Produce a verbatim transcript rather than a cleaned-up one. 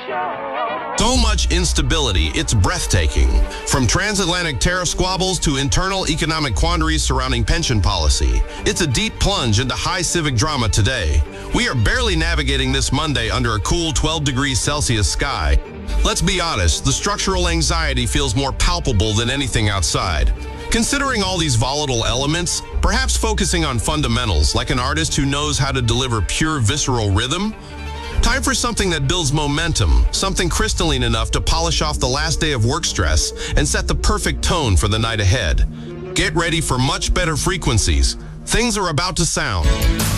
So much instability, it's breathtaking. From transatlantic tariff squabbles to internal economic quandaries surrounding pension policy, it's a deep plunge into high civic drama today. We are barely navigating this Monday under a cool twelve degrees Celsius sky. Let's be honest, the structural anxiety feels more palpable than anything outside. Considering all these volatile elements, perhaps focusing on fundamentals, like an artist who knows how to deliver pure visceral rhythm? Time for something that builds momentum, something crystalline enough to polish off the last day of work stress and set the perfect tone for the night ahead. Get ready for much better frequencies. Things are about to sound.